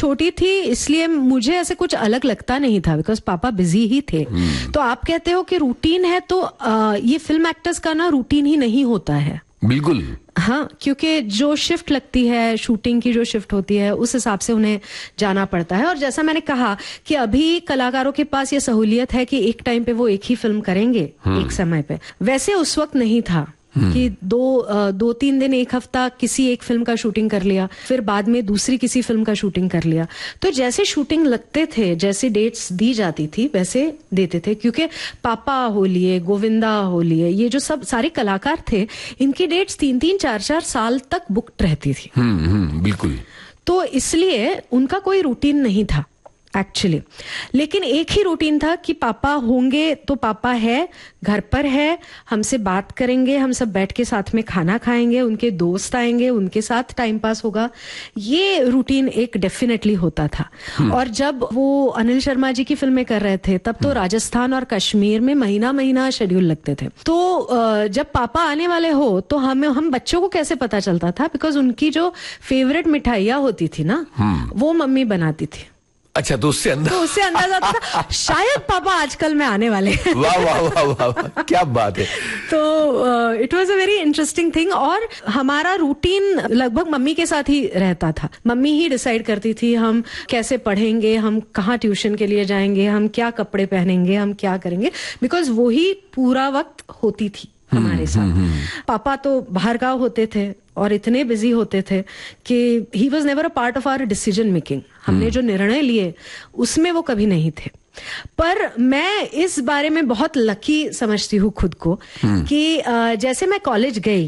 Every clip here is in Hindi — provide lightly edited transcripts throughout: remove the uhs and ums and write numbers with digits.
छोटी थी इसलिए मुझे ऐसे कुछ अलग लगता नहीं था, बिकॉज पापा बिजी ही थे। तो आप कहते हो कि रूटीन है, तो ये फिल्म एक्टर्स का ना रूटीन ही नहीं होता है। बिल्कुल। हाँ, क्योंकि जो शिफ्ट लगती है, शूटिंग की जो शिफ्ट होती है, उस हिसाब से उन्हें जाना पड़ता है। और जैसा मैंने कहा कि अभी कलाकारों के पास ये सहूलियत है कि एक टाइम पे वो एक ही फिल्म करेंगे एक समय पे, वैसे उस वक्त नहीं था कि दो तीन दिन, एक हफ्ता किसी एक फिल्म का शूटिंग कर लिया, फिर बाद में दूसरी किसी फिल्म का शूटिंग कर लिया। तो जैसे शूटिंग लगते थे, जैसे डेट्स दी जाती थी वैसे देते थे, क्योंकि पापा हो लिए, गोविंदा हो लिए, ये जो सब सारे कलाकार थे, इनकी डेट्स 3-3, 4-4 साल तक बुक्ड रहती थी। बिल्कुल। तो इसलिए उनका कोई रूटीन नहीं था एक्चुअली, लेकिन एक ही रूटीन था कि पापा होंगे तो पापा है, घर पर है, हमसे बात करेंगे, हम सब बैठ के साथ में खाना खाएंगे, उनके दोस्त आएंगे, उनके साथ टाइम पास होगा। ये रूटीन एक डेफिनेटली होता था। और जब वो अनिल शर्मा जी की फिल्में कर रहे थे, तब तो राजस्थान और कश्मीर में महीना महीना शेड्यूल लगते थे। तो जब पापा आने वाले हो तो हम बच्चों को कैसे पता चलता था, बिकॉज उनकी जो फेवरेट मिठाइयाँ होती थी ना, वो मम्मी बनाती थी। अच्छा, तो उससे अंदाजा था शायद पापा आजकल में आने वाले हैं। वाह वाह वाह वाह, क्या बात है। तो it was a very interesting thing. और हमारा रूटीन लगभग मम्मी के साथ ही रहता था। मम्मी ही डिसाइड करती थी हम कैसे पढ़ेंगे, हम कहाँ ट्यूशन के लिए जाएंगे, हम क्या कपड़े पहनेंगे, हम क्या करेंगे, बिकॉज वो ही पूरा वक्त होती थी हमारे साथ। पापा तो बाहर गाँव होते थे और इतने बिजी होते थे कि he was never a part of our decision making. हमने जो निर्णय लिए उसमें वो कभी नहीं थे। पर मैं इस बारे में बहुत लकी समझती हूँ खुद को कि जैसे मैं कॉलेज गई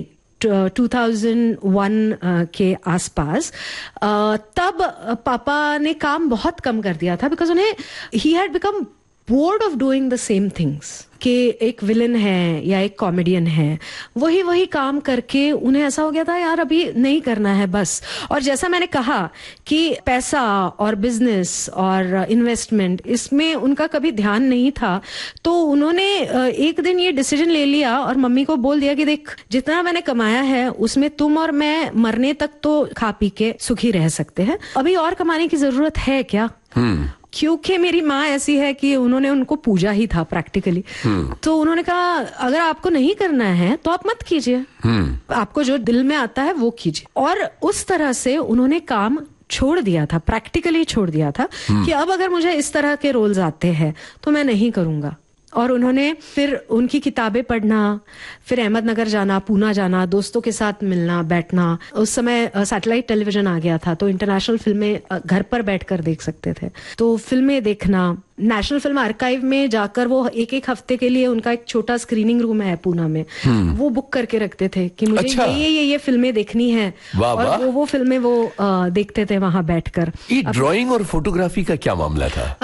2001 के आसपास, तब पापा ने काम बहुत कम कर दिया था, बिकॉज उन्हें he had become board of doing the same things. कि एक विलन है या एक कॉमेडियन है, वही काम करके उन्हें ऐसा हो गया था यार अभी नहीं करना है बस। और जैसा मैंने कहा कि पैसा और बिजनेस और इन्वेस्टमेंट, इसमें उनका कभी ध्यान नहीं था। तो उन्होंने एक दिन ये डिसीजन ले लिया और मम्मी को बोल दिया कि देख, जितना मैंने कमाया है उसमें तुम और मैं मरने तक तो खा पी के सुखी रह सकते हैं, अभी और कमाने की जरूरत है क्या। क्योंकि मेरी माँ ऐसी है कि उन्होंने उनको पूजा ही था प्रैक्टिकली। तो उन्होंने कहा अगर आपको नहीं करना है तो आप मत कीजिए, आपको जो दिल में आता है वो कीजिए। और उस तरह से उन्होंने काम छोड़ दिया था, प्रैक्टिकली छोड़ दिया था कि अब अगर मुझे इस तरह के रोल्स आते हैं तो मैं नहीं करूंगा। और उन्होंने फिर उनकी किताबें पढ़ना, फिर अहमदनगर जाना, पूना जाना, दोस्तों के साथ मिलना, बैठना। उस समय सैटेलाइट टेलीविजन आ गया था, तो इंटरनेशनल फिल्में घर पर बैठकर देख सकते थे। तो फिल्में देखना, नेशनल फिल्म आर्काइव में जाकर वो एक हफ्ते के लिए उनका एक छोटा स्क्रीनिंग रूम है पूना में, वो बुक करके रखते थे कि मुझे अच्छा। ये फिल्में देखनी है। और वो फिल्में वो देखते थे वहां बैठकर। ड्राइंग और फोटोग्राफी का क्या मामला था?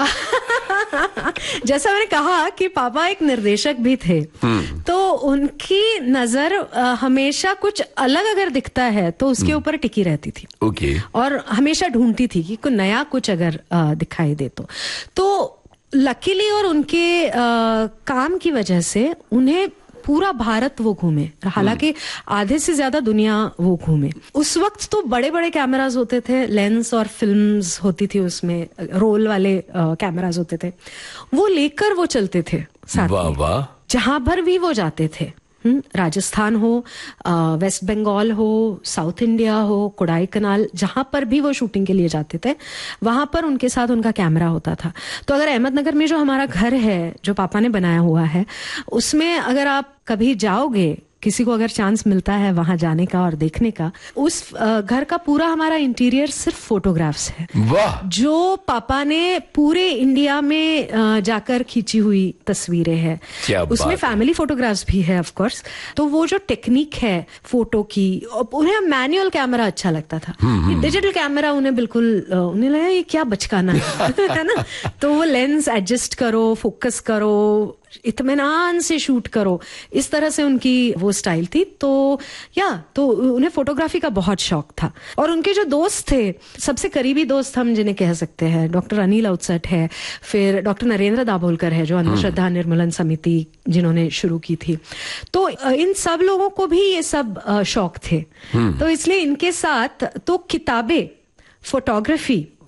जैसा मैंने कहा कि पापा एक निर्देशक भी थे, तो उनकी नजर हमेशा कुछ अलग अगर दिखता है तो उसके ऊपर टिकी रहती थी। ओके। और हमेशा ढूंढती थी कि कोई नया कुछ अगर दिखाई दे तो लकीली और उनके काम की वजह से उन्हें पूरा भारत वो घूमे, हालांकि आधे से ज्यादा दुनिया वो घूमे। उस वक्त तो बड़े बड़े कैमरास होते थे, लेंस और फिल्म्स होती थी, उसमें रोल वाले कैमरास होते थे, वो लेकर वो चलते थे साथ में। वाह। जहां पर भी वो जाते थे, राजस्थान हो, वेस्ट बंगाल हो, साउथ इंडिया हो, कोडाई कनाल, जहां पर भी वो शूटिंग के लिए जाते थे, वहां पर उनके साथ उनका कैमरा होता था। तो अगर अहमदनगर में जो हमारा घर है, जो पापा ने बनाया हुआ है, उसमें अगर आप कभी जाओगे, किसी को अगर चांस मिलता है वहां जाने का और देखने का, उस घर का पूरा हमारा इंटीरियर सिर्फ फोटोग्राफ्स है। वाह। जो पापा ने पूरे इंडिया में जाकर खींची हुई तस्वीरें हैं। उसमें फैमिली फोटोग्राफ्स भी है ऑफ कोर्स। तो वो जो टेक्निक है फोटो की, उन्हें मैनुअल कैमरा अच्छा लगता था, डिजिटल कैमरा उन्हें बिल्कुल, उन्हें लगा ये क्या बचकाना है ना। तो वो लेंस एडजस्ट करो, फोकस करो, इत्मीनान से शूट करो, इस तरह से उनकी वो स्टाइल थी। तो उन्हें फोटोग्राफी का बहुत शौक था। और उनके जो दोस्त थे, सबसे करीबी दोस्त हम जिन्हें कह सकते हैं, डॉक्टर अनिल अवचट है, फिर डॉक्टर नरेंद्र दाभोलकर है जो अंधश्रद्धा निर्मूलन समिति जिन्होंने शुरू की थी। तो इन सब लोगों को भी ये सब शौक थे। तो इसलिए इनके साथ तो किताबें, फोटोग्राफी